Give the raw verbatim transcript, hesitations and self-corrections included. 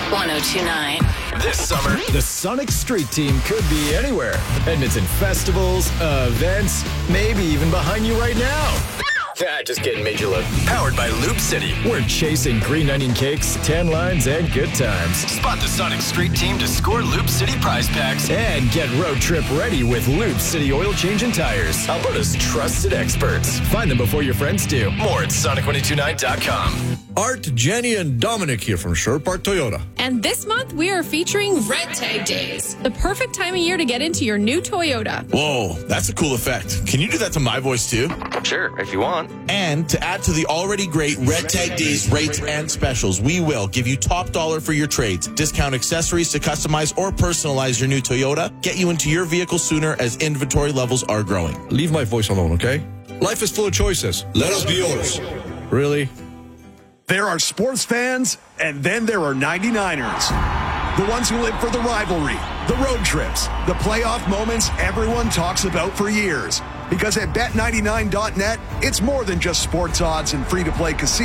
one oh two point nine. This summer, the Sonic Street Team could be anywhere. Edmonton festivals, events, maybe even behind you right now. Ah, just kidding, made you look. Powered by Loop City. We're chasing green onion cakes, tan lines, and good times. Spot the Sonic Street Team to score Loop City prize packs. And get road trip ready with Loop City oil change and tires. Alberta's trusted experts. Find them before your friends do. More at Sonic one oh two nine dot com. Art, Jenny, and Dominic here from Sherwood Park Toyota. And this month, we are featuring Red Tag Days, the perfect time of year to get into your new Toyota. Whoa, that's a cool effect. Can you do that to my voice too? Sure, if you want. And to add to the already great Red Tag Days rates and specials, we will give you top dollar for your trades, discount accessories to customize or personalize your new Toyota, get you into your vehicle sooner as inventory levels are growing. Leave my voice alone, okay? Life is full of choices. Let us be yours. Really? There are sports fans, and then there are ninety-niners. The ones who live for the rivalry, the road trips, the playoff moments everyone talks about for years. Because at bet ninety-nine dot net, it's more than just sports odds and free-to-play casino.